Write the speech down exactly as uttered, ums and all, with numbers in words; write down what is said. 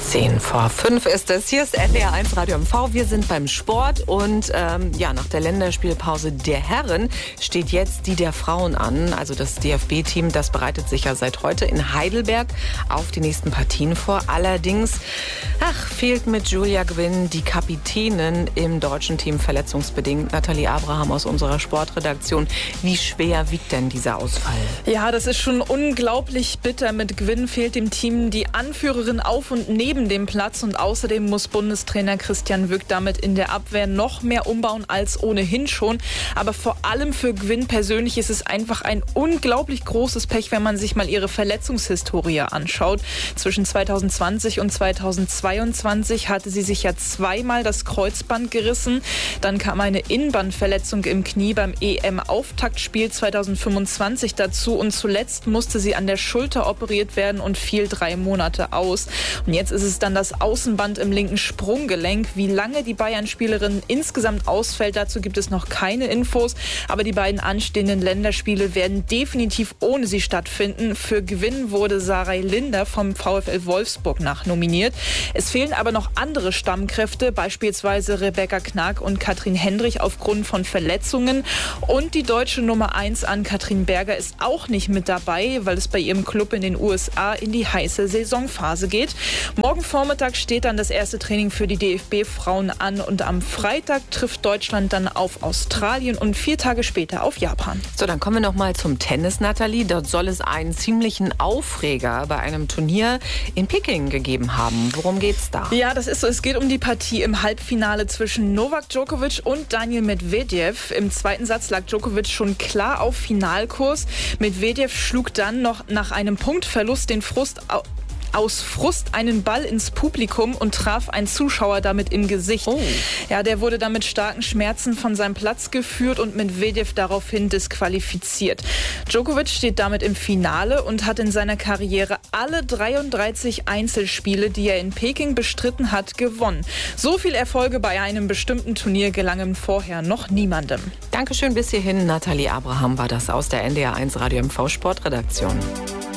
Zehn vor fünf ist es. Hier ist N D R eins Radio M V. Wir sind beim Sport und ähm, ja, nach der Länderspielpause der Herren steht jetzt die der Frauen an. Also das D F B-Team, das bereitet sich ja seit heute in Heidelberg auf die nächsten Partien vor. Allerdings, ach, fehlt mit Julia Gwynn die Kapitänin im deutschen Team verletzungsbedingt. Nathalie Abraham aus unserer Sportredaktion. Wie schwer wiegt denn dieser Ausfall? Ja, das ist schon unglaublich bitter. Mit Gwynn fehlt dem Team die Anführerin auf und neben dem Platz und außerdem muss Bundestrainer Christian Wück damit in der Abwehr noch mehr umbauen als ohnehin schon. Aber vor allem für Gwynn persönlich ist es einfach ein unglaublich großes Pech, wenn man sich mal ihre Verletzungshistorie anschaut. Zwischen zwanzig zwanzig und zwanzig zweiundzwanzig hatte sie sich ja zweimal das Kreuzband gerissen. Dann kam eine Innenbandverletzung im Knie beim E M-Auftaktspiel zwanzig fünfundzwanzig dazu und zuletzt musste sie an der Schulter operiert werden und fiel drei Monate aus. Und jetzt ist es dann das Außenband im linken Sprunggelenk. Wie lange die Bayern-Spielerin insgesamt ausfällt, dazu gibt es noch keine Infos. Aber die beiden anstehenden Länderspiele werden definitiv ohne sie stattfinden. Für Gwynn wurde Sarai Linder vom VfL Wolfsburg nachnominiert. Es fehlen aber noch andere Stammkräfte, beispielsweise Rebecca Knag und Katrin Hendrich aufgrund von Verletzungen. Und die deutsche Nummer eins Ann-Kathrin Berger ist auch nicht mit dabei, weil es bei ihrem Club in den U S A in die heiße Saisonphase geht. Morgen Vormittag steht dann das erste Training für die D F B-Frauen an und am Freitag trifft Deutschland dann auf Australien und vier Tage später auf Japan. So, dann kommen wir noch mal zum Tennis, Nathalie. Dort soll es einen ziemlichen Aufreger bei einem Turnier in Peking gegeben haben. Worum geht's da? Ja, das ist so. Es geht um die Partie im Halbfinale zwischen Novak Djokovic und Daniil Medvedev. Im zweiten Satz lag Djokovic schon klar auf Finalkurs. Medvedev schlug dann noch nach einem Punktverlust den Frust aus Frust einen Ball ins Publikum und traf einen Zuschauer damit im Gesicht. Oh. Ja, der wurde dann mit starken Schmerzen von seinem Platz geführt und Medvedev daraufhin disqualifiziert. Djokovic steht damit im Finale und hat in seiner Karriere alle dreiunddreißig Einzelspiele, die er in Peking bestritten hat, gewonnen. So viel Erfolge bei einem bestimmten Turnier gelangen vorher noch niemandem. Dankeschön bis hierhin. Nathalie Abraham war das aus der N D R eins Radio M V Sportredaktion.